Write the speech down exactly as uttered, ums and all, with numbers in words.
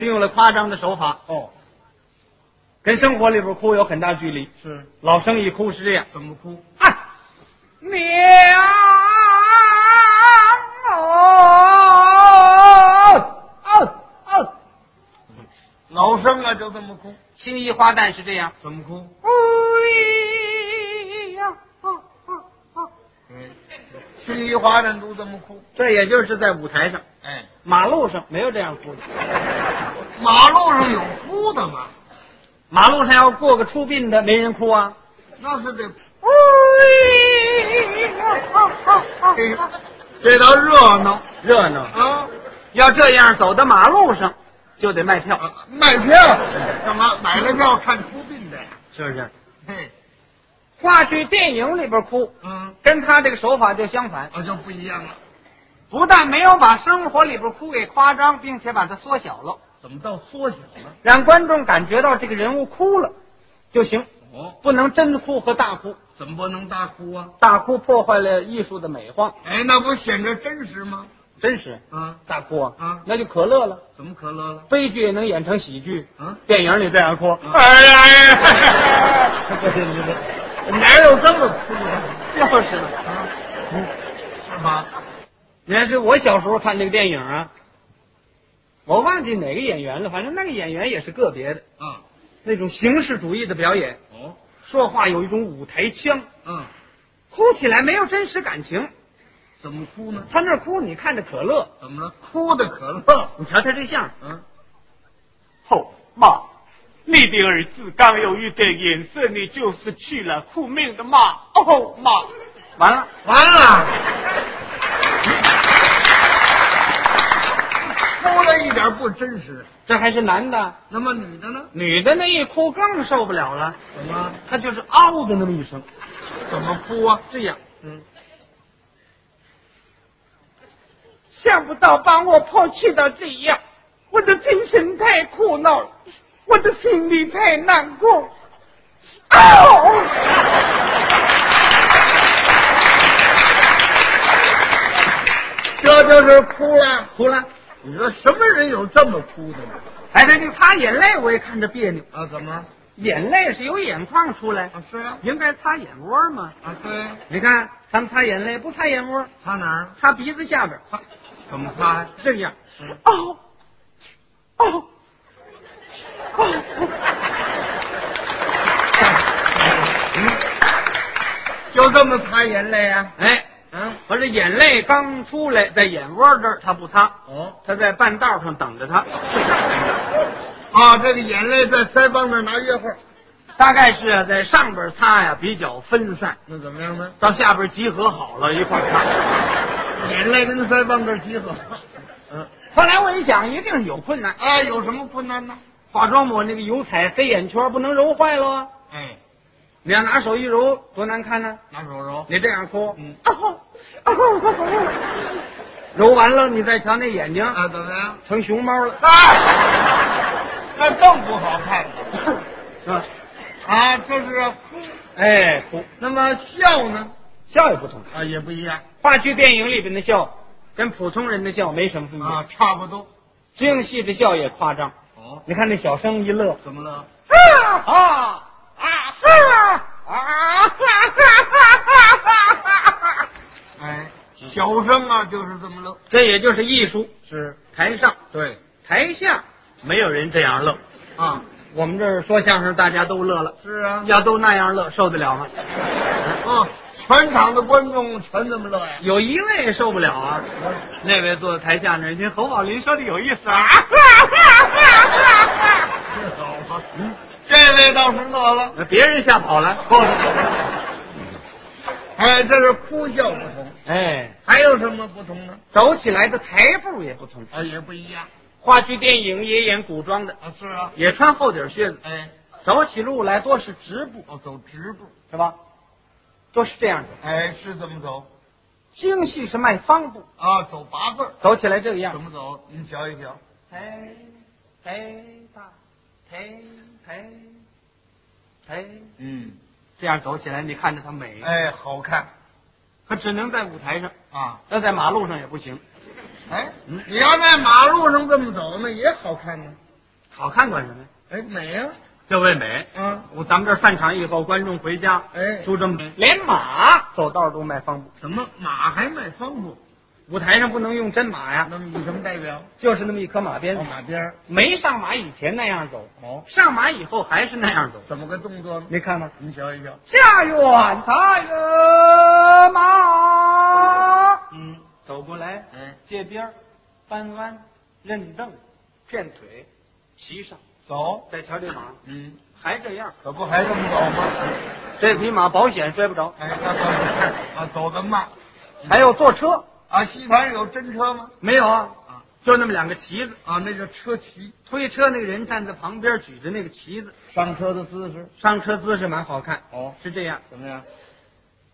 用了夸张的手法哦， 跟生活里边哭有很大距离。 是老生一哭是这样， 怎么哭？ 啊，娘哦哦哦， 老生啊就这么哭。 青衣花旦是这样， 怎么哭？ 哎呀，哦哦哦， 嗯，青衣花旦都这么哭。 这也就是在舞台上， 哎， 马路上没有这样哭的。 马路上有哭的吗？ 马路上要过个出殡的，没人哭啊。 那是得， 哎呀，哦哦哦， 这倒热闹热闹。 啊！ 要这样走到马路上，就得卖票， 啊卖票干嘛？买了票看出殡的呀？ 是不是？ 嘿， 话剧、电影里边哭， 嗯， 跟他这个手法就相反， 啊就不一样了。 不但没有把生活里边哭给夸张，并且把它缩小了， 怎么到缩小了？ 让观众感觉到这个人物哭了就行， 哦， 不能真哭和大哭。 怎么不能大哭啊？ 大哭破坏了艺术的美化， 哎，那不显着真实吗？ 真实。 啊， 大哭啊， 啊那就可乐了。 怎么可乐了？ 悲剧也能演成喜剧， 啊， 电影里这样哭， 啊哎呀，对对对对， 哪有这么哭的？ 就是了。 啊，是吗？ 你看，是我小时候看那个电影啊，我忘记哪个演员了，反正那个演员也是个别的， 啊， 那种形式主义的表演， 哦， 说话有一种舞台腔， 嗯， 哭起来没有真实感情。 怎么哭呢？ 他那哭，你看着可乐， 怎么了？哭的可乐。 你瞧他这相， 嗯， 后妈，你的儿子刚有一点颜色，你就是去了苦命的妈。哦妈， 完了， 完了，哭的一点不真实。 这还是男的， 那么女的呢？ 女的那一哭更受不了了， 怎么？ 他就是嗷的那么一声， 怎么哭啊？ 这样， 嗯， 想不到把我抛弃到这样，我的精神太苦恼了，我的心里太难过。哦， 这就是哭了。 哭了， 你说什么人有这么哭的呢？ 哎，他就擦眼泪，我也看着别扭。 啊，怎么？ 眼泪是由眼眶出来， 啊，是啊， 应该擦眼窝嘛。 啊，对， 你看，咱们擦眼泪不擦眼窝， 擦哪儿？ 擦鼻子下边，擦怎么擦呀？ 这样。 哦，哦，哦， 就这么擦眼泪啊？ 哎， 嗯， 我这眼泪刚出来，在眼窝这儿他不擦， 哦， 他在半道上等着他。 啊，这个眼泪在腮帮那儿拿月份， 大概是啊，在上边擦呀比较分散， 那怎么样呢？ 到下边集合好了一块儿擦。 眼泪跟腮帮这儿集合。 嗯，后来我一想，一定是有困难。 啊，有什么困难呢？ 化妆抹那个油彩黑眼圈不能揉坏了啊！ 哎， 你要拿手一揉，多难看呢！ 拿手揉。 你这样哭， 嗯， 哦哦，揉完了，你再瞧那眼睛啊，怎么样？ 成熊猫了， 啊，那更不好看了。 是吧？ 啊，这是哭。 哎，哭， 那么笑呢？ 笑也不同。 啊，也不一样。 话剧、电影里边的笑，跟普通人的笑没什么分别。 啊，差不多。 京戏的笑也夸张。 哦， 你看那小生一乐， 怎么了？ 啊啊啊啊啊！ 哎，小声啊，就是这么乐。 这也就是艺术。 是， 台上对。 台下没有人这样乐。 啊， 我们这儿说相声，大家都乐了。 是啊。 要都那样乐，受得了吗？ 啊，全场的观众全这么乐呀。 有一位受不了啊，那位坐在台下那儿，听侯宝林说的有意思啊。 好吧，嗯，这位倒是乐了。 那别人吓跑了。 哎，这是哭笑不同。 哎， 还有什么不同呢？ 走起来的台步也不同。 啊，也不一样。 话剧、电影也演古装的， 啊，是啊。 也穿厚底靴子， 哎， 走起路来多是直步， 哦，走直步。 是吧？都是这样的。 哎，是这么走。 京戏是迈方步， 啊，走八字儿。 走起来这个样怎。么走？您瞧一瞧。 抬抬大抬抬抬， 嗯， 这样走起来，你看着它美。 哎，好看可只能在舞台上， 啊。 要在马路上也不行。 哎， 嗯你要在马路上这么走呢，也好看呢。 好看管什么呀？ 哎，美呀、 这为美。 啊！ 我咱们这儿散场以后，观众回家， 哎就这么连马走道都卖方布， 怎么马还卖方布？ 舞台上不能用真马呀， 那么以什么代表？ 就是那么一颗马鞭哦， 子， 马鞭儿。 没上马以前那样走， 哦， 上马以后还是那样走， 怎么个动作呢？ 没看吗？ 您瞧一瞧。 下院他有马， 嗯， 走过来， 哎， 借边儿，翻弯，认凳，骗腿，骑上， 走。 再瞧这马， 嗯， 还这样， 可不还这么走吗？ 这匹马保险摔不着。 哎，那倒是啊，走得慢。 还有坐车啊，戏台上有真车吗？ 没有啊？ 啊就那么两个旗子， 啊，那叫车骑。 推车那个人站在旁边举着那个旗子， 上车的姿势。 上车姿势蛮好看。 哦， 是这样， 怎么样？